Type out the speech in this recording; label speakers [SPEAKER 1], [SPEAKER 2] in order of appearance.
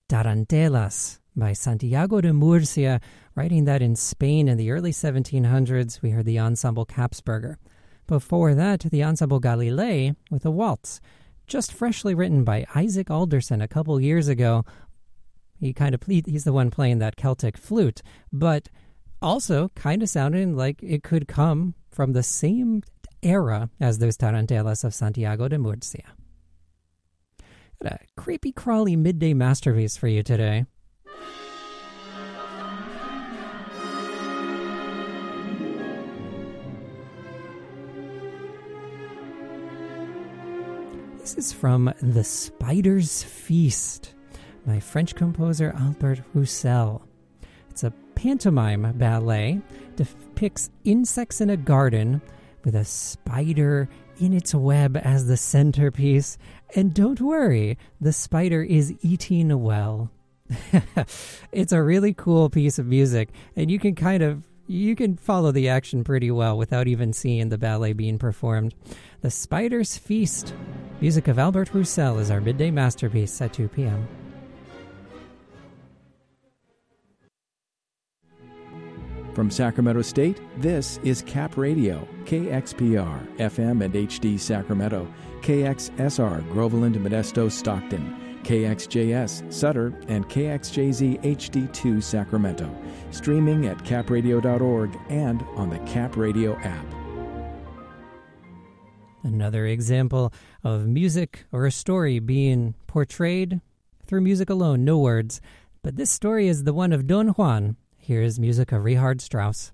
[SPEAKER 1] Tarantelas by Santiago de Murcia. Writing that in Spain in the early 1700s, we heard the ensemble Capsberger. Before that, the ensemble Galilei with a waltz, just freshly written by Isaac Alderson a couple years ago. He's the one playing that Celtic flute, but also kind of sounding like it could come from the same era as those Tarantelas of Santiago de Murcia. Got a creepy crawly midday masterpiece for you today. This is from The Spider's Feast by French composer Albert Roussel. It's a pantomime ballet, depicts insects in a garden with a spider in its web as the centerpiece. And don't worry, the spider is eating well. It's a really cool piece of music, and you can follow the action pretty well without even seeing the ballet being performed. The Spider's Feast, music of Albert Roussel, is our midday masterpiece at 2 p.m.
[SPEAKER 2] From Sacramento State, this is Cap Radio, KXPR, FM and HD Sacramento, KXSR, Groveland, Modesto, Stockton, KXJS, Sutter, and KXJZ HD2 Sacramento. Streaming at capradio.org and on the Cap Radio app.
[SPEAKER 1] Another example of music or a story being portrayed through music alone, no words. But this story is the one of Don Juan. Here is music of Richard Strauss.